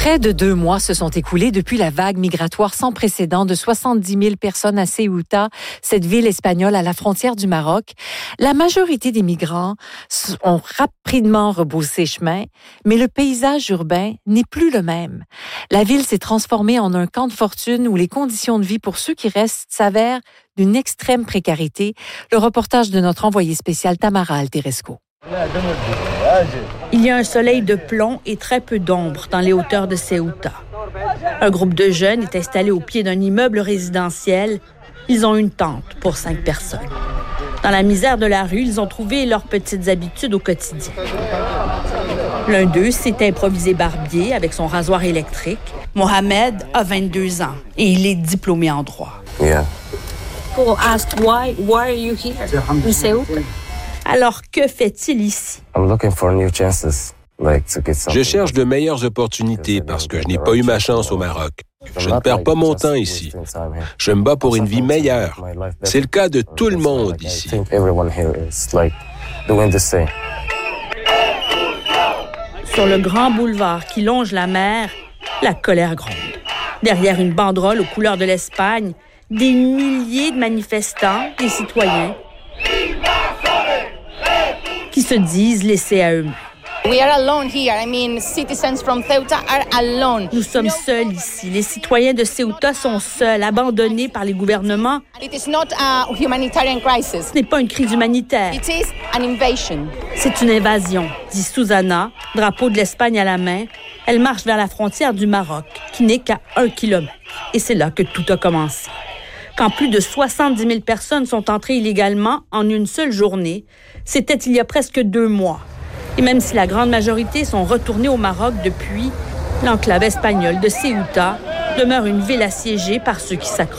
Près de 2 mois se sont écoulés depuis la vague migratoire sans précédent de 70 000 personnes à Ceuta, cette ville espagnole à la frontière du Maroc. La majorité des migrants ont rapidement rebroussé chemin, mais le paysage urbain n'est plus le même. La ville s'est transformée en un camp de fortune où les conditions de vie pour ceux qui restent s'avèrent d'une extrême précarité. Le reportage de notre envoyé spécial Tamara Alteresco. Il y a un soleil de plomb et très peu d'ombre dans les hauteurs de Ceuta. Un groupe de jeunes est installé au pied d'un immeuble résidentiel. Ils ont une tente pour 5 personnes. Dans la misère de la rue, ils ont trouvé leurs petites habitudes au quotidien. L'un d'eux s'est improvisé barbier avec son rasoir électrique. Mohamed a 22 ans et il est diplômé en droit. People asked why are you here in Ceuta? Alors, que fait-il ici? Je cherche de meilleures opportunités parce que je n'ai pas eu ma chance au Maroc. Je ne perds pas mon temps ici. Je me bats pour une vie meilleure. C'est le cas de tout le monde ici. Sur le grand boulevard qui longe la mer, la colère gronde. Derrière une banderole aux couleurs de l'Espagne, des milliers de manifestants, des citoyens, qui se disent laissés à eux-mêmes. We are alone here. Citizens from Ceuta are alone. Nous sommes seuls ici. Les citoyens de Ceuta sont seuls, abandonnés par les gouvernements. It is not a humanitarian crisis. Ce n'est pas une crise humanitaire. It is an invasion. C'est une invasion, dit Susana, drapeau de l'Espagne à la main. Elle marche vers la frontière du Maroc, qui n'est qu'à 1 kilomètre. Et c'est là que tout a commencé. Quand plus de 70 000 personnes sont entrées illégalement en une seule journée, c'était il y a presque 2 mois. Et même si la grande majorité sont retournés au Maroc depuis, l'enclave espagnole de Ceuta demeure une ville assiégée par ceux qui s'accrochent.